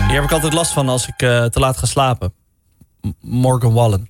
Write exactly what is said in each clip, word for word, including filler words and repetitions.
Hier heb ik altijd last van als ik uh, te laat ga slapen. M- Morgan Wallen.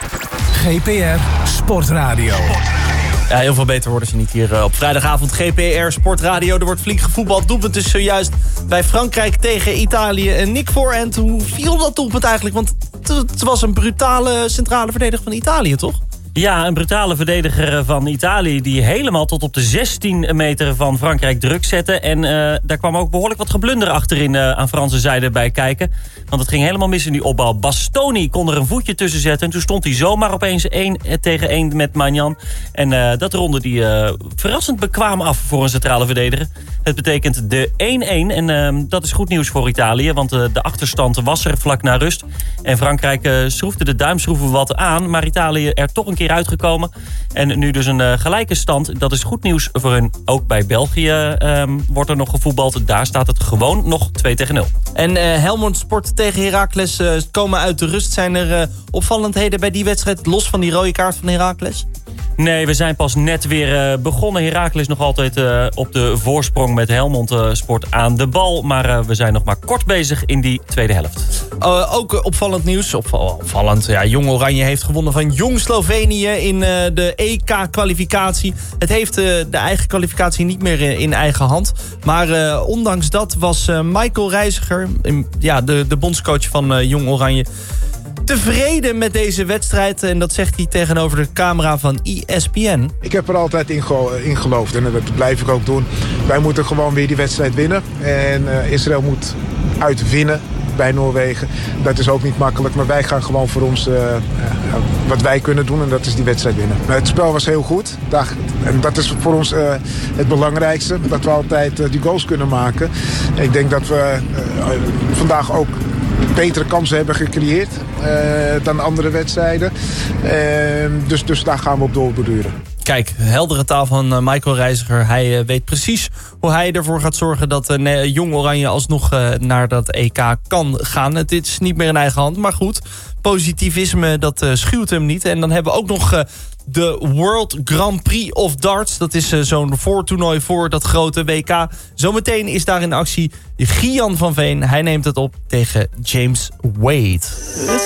G P R Sportradio. Ja, heel veel beter worden ze niet hier uh, op vrijdagavond. G P R Sportradio. Er wordt flink gevoetbald. Doelpunt dus zojuist bij Frankrijk tegen Italië. En Nick Voorhand, hoe viel dat doelpunt eigenlijk? Want het was een brutale centrale verdediger van Italië, toch? Ja, een brutale verdediger van Italië die helemaal tot op de zestien meter van Frankrijk druk zette. En uh, daar kwam ook behoorlijk wat geblunder achterin uh, aan Franse zijde bij kijken. Want het ging helemaal mis in die opbouw. Bastoni kon er een voetje tussen zetten. En toen stond hij zomaar opeens één tegen één met Maignan. En uh, dat ronde die uh, verrassend bekwaam af voor een centrale verdediger. Het betekent de één-één. En uh, dat is goed nieuws voor Italië. Want uh, de achterstand was er vlak na rust. En Frankrijk uh, schroefde de duimschroeven wat aan. Maar Italië er toch een keer uitgekomen. En nu dus een uh, gelijke stand. Dat is goed nieuws voor hun. Ook bij België um, wordt er nog gevoetbald. Daar staat het gewoon nog twee tegen nul. En uh, Helmond Sport tegen Heracles uh, komen uit de rust. Zijn er uh, opvallendheden bij die wedstrijd? Los van die rode kaart van Heracles? Nee, we zijn pas net weer uh, begonnen. Heracles nog altijd uh, op de voorsprong met Helmond uh, Sport aan de bal. Maar uh, we zijn nog maar kort bezig in die tweede helft. Uh, ook uh, opvallend nieuws. Opval, opvallend. Ja, Jong Oranje heeft gewonnen van Jong Slovenië in uh, de E K-kwalificatie. Het heeft uh, de eigen kwalificatie niet meer in, in eigen hand. Maar uh, ondanks dat was uh, Michael Reiziger, um, ja, de, de bondscoach van uh, Jong Oranje, tevreden met deze wedstrijd. En dat zegt hij tegenover de camera van E S P N. Ik heb er altijd in, ge- in geloofd en dat blijf ik ook doen. Wij moeten gewoon weer die wedstrijd winnen. En uh, Israël moet uitwinnen bij Noorwegen. Dat is ook niet makkelijk, maar wij gaan gewoon voor ons uh, uh, wat wij kunnen doen en dat is die wedstrijd winnen. Het spel was heel goed. En dat is voor ons uh, het belangrijkste. Dat we altijd uh, die goals kunnen maken. En ik denk dat we uh, vandaag ook betere kansen hebben gecreëerd uh, dan andere wedstrijden. Uh, dus, dus daar gaan we op doorborduren. Kijk, heldere taal van uh, Michael Reiziger. Hij uh, weet precies hoe hij ervoor gaat zorgen dat uh, Jong Oranje alsnog uh, naar dat E K kan gaan. Het is niet meer in eigen hand, maar goed. Positivisme, dat uh, schuwt hem niet. En dan hebben we ook nog uh, de World Grand Prix of Darts. Dat is uh, zo'n voortoernooi voor dat grote W K. Zometeen is daar in actie Gian van Veen. Hij neemt het op tegen James Wade.